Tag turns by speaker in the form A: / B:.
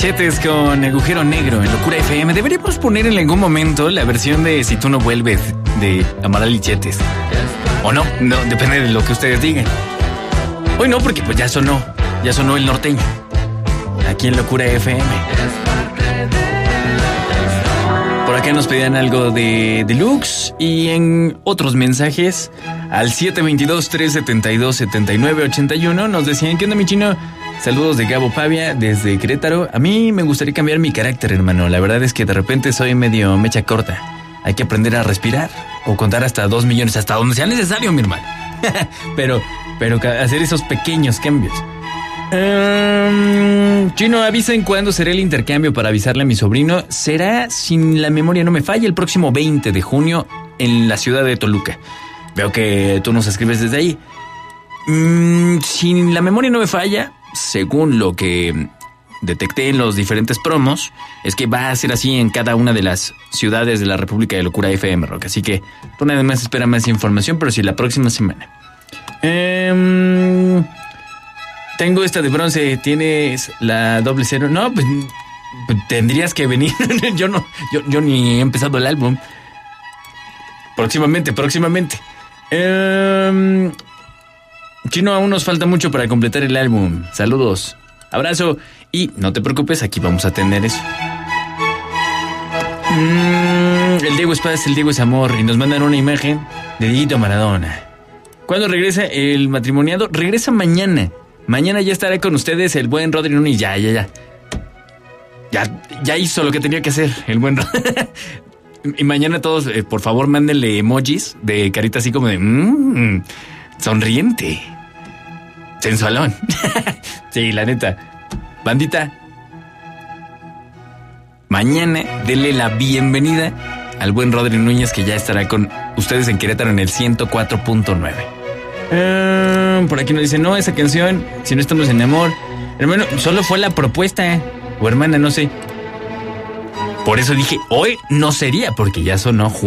A: Lichetes con Agujero Negro en Locura FM. Deberíamos poner en algún momento la versión de Si tú no vuelves de Amaral Lichetes. O no, depende de lo que ustedes digan. Hoy no, porque pues ya sonó el norteño. Aquí en Locura FM. Por acá nos pedían algo de Deluxe y en otros mensajes al 722-372-7981 nos decían: ¿qué onda, mi chino? Saludos de Gabo Pavia desde Querétaro. A mí me gustaría cambiar mi carácter, hermano. La verdad es que de repente soy medio mecha corta. Hay que aprender a respirar o contar hasta 2 millones, hasta donde sea necesario, mi hermano. pero hacer esos pequeños cambios. Chino, avisen cuándo será el intercambio para avisarle a mi sobrino. Será, sin la memoria no me falla, el próximo 20 de junio en la ciudad de Toluca. Veo que tú nos escribes desde ahí. Sin la memoria no me falla, según lo que detecté en los diferentes promos, es que va a ser así en cada una de las ciudades de la República de Locura FM Rock. Así que tú nada más espera más información, pero sí la próxima semana. Tengo esta de bronce. ¿Tienes la 00? No, pues tendrías que venir. Yo ni he empezado el álbum. Próximamente. Chino, aún nos falta mucho para completar el álbum. Saludos, abrazo y no te preocupes, aquí vamos a tener eso. El Diego es paz, el Diego es amor. Y nos mandan una imagen de Dieguito Maradona. ¿Cuándo regresa el matrimoniado? Regresa mañana. Mañana ya estará con ustedes el buen Rodri Núñez. Ya hizo lo que tenía que hacer el buen Rodri. Y mañana todos, por favor, mándenle emojis de carita así como de sonriente, sensualón. Sí, la neta. Bandita, mañana denle la bienvenida al buen Rodri Núñez, que ya estará con ustedes en Querétaro en el 104.9. Por aquí nos dicen: no, esa canción, si no estamos en amor. Hermano, solo fue la propuesta. O hermana, no sé. Por eso dije, hoy no sería, porque ya sonó